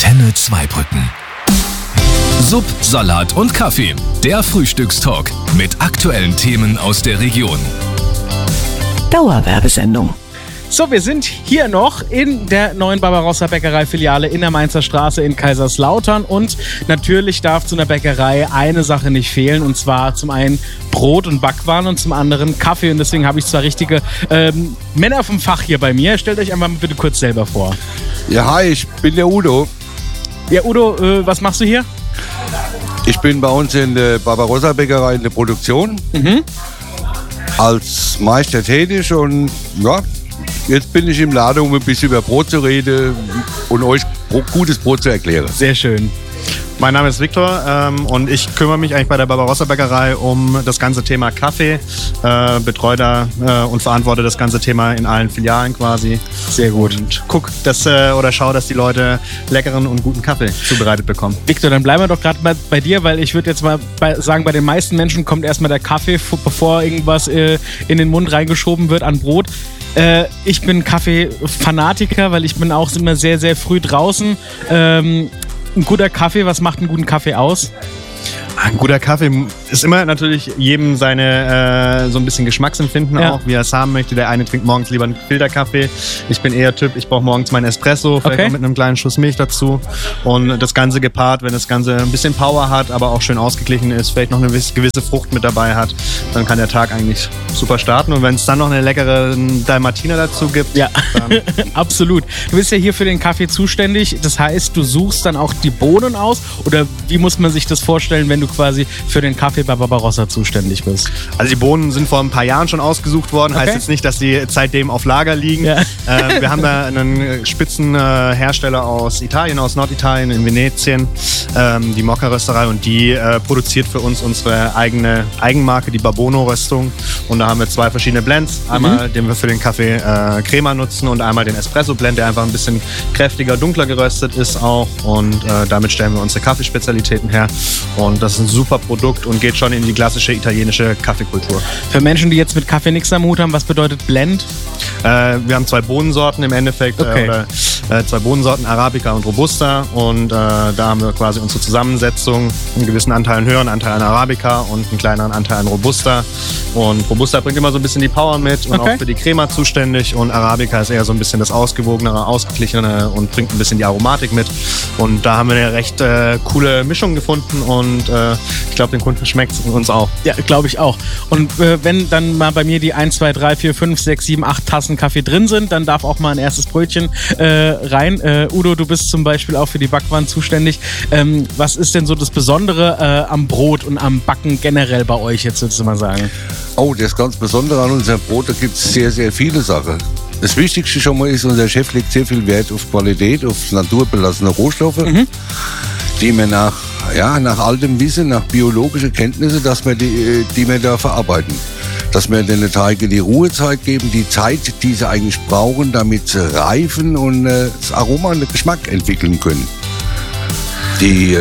Antenne Zweibrücken. Sub, Salat und Kaffee. Der Frühstückstalk mit aktuellen Themen aus der Region. Dauerwerbesendung. So, wir sind hier noch in der neuen Barbarossa Bäckerei-Filiale in der Mainzer Straße in Kaiserslautern und natürlich darf zu einer Bäckerei eine Sache nicht fehlen, und zwar zum einen Brot und Backwaren und zum anderen Kaffee, und deswegen habe ich zwar richtige Männer vom Fach hier bei mir. Stellt euch einfach mal bitte kurz selber vor. Ja, hi, ich bin der Udo. Ja, Udo, was machst du hier? Ich bin bei uns in der Barbarossa Bäckerei in der Produktion als Meister tätig und ja, jetzt bin ich im Laden, um ein bisschen über Brot zu reden und euch gutes Brot zu erklären. Sehr schön. Mein Name ist Viktor und ich kümmere mich eigentlich bei der Barbarossa Bäckerei um das ganze Thema Kaffee, betreue da und verantworte das ganze Thema in allen Filialen quasi. Sehr gut. Und schaue, dass die Leute leckeren und guten Kaffee zubereitet bekommen. Viktor, dann bleiben wir doch gerade mal bei dir, weil ich würde jetzt mal sagen, bei den meisten Menschen kommt erstmal der Kaffee, bevor irgendwas in den Mund reingeschoben wird an Brot. Ich bin Kaffee-Fanatiker, weil ich bin auch immer sehr, sehr früh draußen. Ein guter Kaffee, was macht einen guten Kaffee aus? Ein guter Kaffee ist immer natürlich jedem seine so ein bisschen Geschmacksempfinden auch, wie er es haben möchte. Der eine trinkt morgens lieber einen Filterkaffee. Ich bin eher Typ, ich brauche morgens meinen Espresso, vielleicht auch mit einem kleinen Schuss Milch dazu. Und das Ganze gepaart, wenn das Ganze ein bisschen Power hat, aber auch schön ausgeglichen ist, vielleicht noch eine gewisse Frucht mit dabei hat, dann kann der Tag eigentlich super starten. Und wenn es dann noch eine leckere Dalmatiner dazu gibt, dann absolut. Du bist ja hier für den Kaffee zuständig. Das heißt, du suchst dann auch die Bohnen aus? Oder wie muss man sich das vorstellen, wenn du quasi für den Kaffee bei Barbarossa zuständig bist? Also die Bohnen sind vor ein paar Jahren schon ausgesucht worden. Heißt jetzt nicht, dass die seitdem auf Lager liegen. Ja. Wir haben da einen Spitzenhersteller aus Italien, aus Norditalien in Venetien, die Mokka-Rösterei, und die produziert für uns unsere eigene Eigenmarke, die Barbono-Röstung. Und da haben wir zwei verschiedene Blends. Einmal, den wir für den Kaffee Crema nutzen, und einmal den Espresso-Blend, der einfach ein bisschen kräftiger, dunkler geröstet ist auch. Und damit stellen wir unsere Kaffeespezialitäten her. Und das ist ein super Produkt und geht schon in die klassische italienische Kaffeekultur. Für Menschen, die jetzt mit Kaffee nichts am Hut haben, was bedeutet Blend? Wir haben zwei Bohnensorten im Endeffekt, zwei Bohnensorten, Arabica und Robusta, und da haben wir quasi unsere Zusammensetzung, einen gewissen Anteil, einen höheren Anteil an Arabica und einen kleineren Anteil an Robusta. Und Robusta bringt immer so ein bisschen die Power mit und auch für die Crema zuständig, und Arabica ist eher so ein bisschen das Ausgewogenere, Ausgeglichenere und bringt ein bisschen die Aromatik mit. Und da haben wir eine recht coole Mischung gefunden, und ich glaube, den Kunden schmeckt es, uns auch. Ja, glaube ich auch. Und wenn dann mal bei mir die 1, 2, 3, 4, 5, 6, 7, 8 Tassen Kaffee drin sind, dann darf auch mal ein erstes Brötchen rein. Udo, du bist zum Beispiel auch für die Backwaren zuständig. Was ist denn so das Besondere am Brot und am Backen generell bei euch jetzt, würdest du mal sagen? Oh, das ganz Besondere an unserem Brot, da gibt es sehr, sehr viele Sachen. Das Wichtigste schon mal ist, unser Chef legt sehr viel Wert auf Qualität, auf naturbelassene Rohstoffe, die wir nach altem Wissen, nach biologischen Kenntnissen, dass wir die wir da verarbeiten. Dass wir den Teigen die Ruhezeit geben, die Zeit, die sie eigentlich brauchen, damit sie reifen und das Aroma und den Geschmack entwickeln können. Die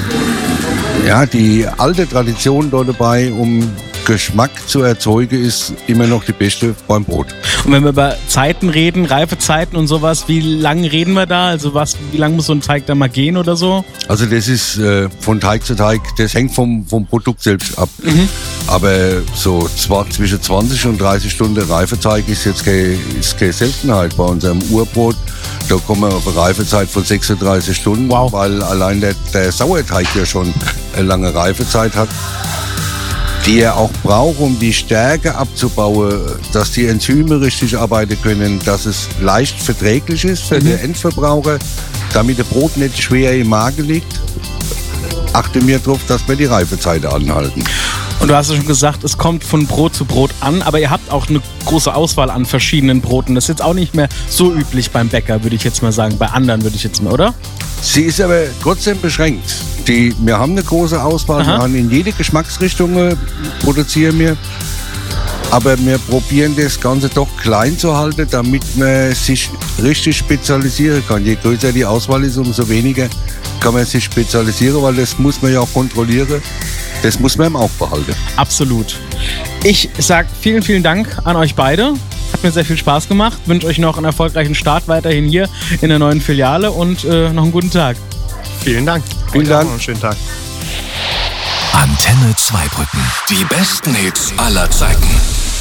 alte Tradition dort dabei, um Geschmack zu erzeugen, ist immer noch die beste beim Brot. Und wenn wir über Zeiten reden, Reifezeiten und sowas, wie lange reden wir da? Also wie lange muss so ein Teig da mal gehen oder so? Also das ist von Teig zu Teig, das hängt vom Produkt selbst ab. Aber so zwischen 20 und 30 Stunden Reifeteig ist jetzt keine Seltenheit bei unserem Urbrot. Da kommen wir auf eine Reifezeit von 36 Stunden, weil allein der Sauerteig ja schon eine lange Reifezeit hat, die er auch braucht, um die Stärke abzubauen, dass die Enzyme richtig arbeiten können, dass es leicht verträglich ist für den Endverbraucher, damit das Brot nicht schwer im Magen liegt. Achte mir darauf, dass wir die Reifezeit anhalten. Und du hast ja schon gesagt, es kommt von Brot zu Brot an, aber ihr habt auch eine große Auswahl an verschiedenen Broten. Das ist jetzt auch nicht mehr so üblich beim Bäcker, würde ich jetzt mal sagen. Bei anderen würde ich jetzt mal, oder? Sie ist aber trotzdem beschränkt. Wir haben eine große Auswahl, wir haben in jede Geschmacksrichtung produzieren wir. Aber wir probieren das Ganze doch klein zu halten, damit man sich richtig spezialisieren kann. Je größer die Auswahl ist, umso weniger kann man sich spezialisieren, weil das muss man ja auch kontrollieren. Das muss man im Auge behalten. Absolut. Ich sage vielen, vielen Dank an euch beide. Hat mir sehr viel Spaß gemacht. Wünsche euch noch einen erfolgreichen Start weiterhin hier in der neuen Filiale und noch einen guten Tag. Vielen Dank. Vielen Dank. Noch einen schönen Tag. Antenne Zweibrücken. Die besten Hits aller Zeiten.